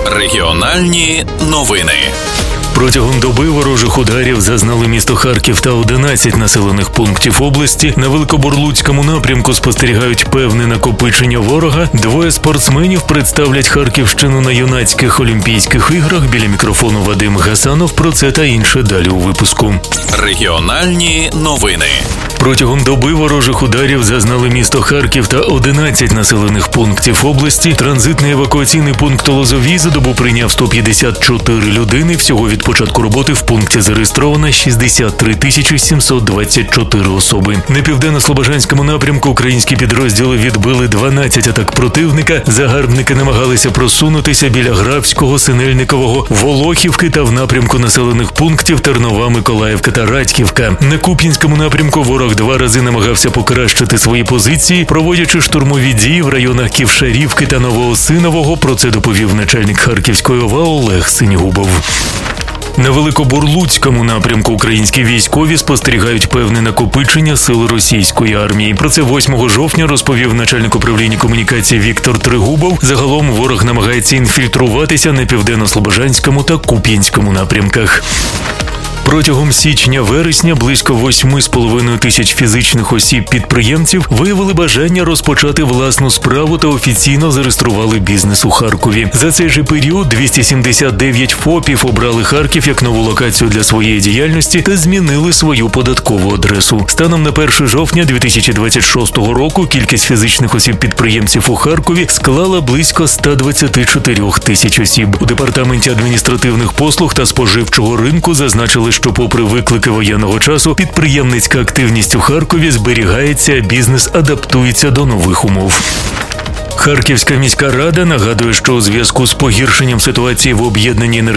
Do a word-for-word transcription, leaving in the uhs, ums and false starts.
Регіональні новини. Протягом доби ворожих ударів зазнали місто Харків та одинадцять населених пунктів області. На Великобурлуцькому напрямку спостерігають певне накопичення ворога. Двоє спортсменів представлять Харківщину на юнацьких Олімпійських іграх. Біля мікрофону Вадим Гасанов. Про це та інше далі у випуску. Регіональні новини. Протягом доби ворожих ударів зазнали місто Харків та одинадцять населених пунктів області. Транзитний евакуаційний пункт Лозовій за добу прийняв сто п'ятдесят чотири людини. Всього від початку роботи в пункті зареєстровано шістдесят три тисячі сімсот двадцять чотири особи. На південно-слобожанському напрямку українські підрозділи відбили дванадцять атак противника. Загарбники намагалися просунутися біля Грабського, Синельникового, Волохівки та в напрямку населених пунктів Тернова, Миколаївка та Радьківка. На Куп'янському напрямку ворог два рази намагався покращити свої позиції, проводячи штурмові дії в районах Ківшарівки та Новоосинового. Про це доповів начальник Харківської ОВА Олег Синігубов. На Великобурлуцькому напрямку українські військові спостерігають певне накопичення сил російської армії. Про це восьмого жовтня розповів начальник управління комунікації Віктор Тригубов. Загалом ворог намагається інфільтруватися на південно-слобожанському та Куп'янському напрямках. Протягом січня-вересня близько восьми з половиною тисяч фізичних осіб-підприємців виявили бажання розпочати власну справу та офіційно зареєстрували бізнес у Харкові. За цей же період двісті сімдесят дев'ять ФОПів обрали Харків як нову локацію для своєї діяльності та змінили свою податкову адресу. Станом на перше жовтня дві тисячі двадцять шостого року кількість фізичних осіб-підприємців у Харкові склала близько ста двадцяти чотирьох тисяч осіб. У департаменті адміністративних послуг та споживчого ринку зазначили, що попри виклики воєнного часу, підприємницька активність у Харкові зберігається, а бізнес адаптується до нових умов. Харківська міська рада нагадує, що у зв'язку з погіршенням ситуації в об'єднаній енергетичній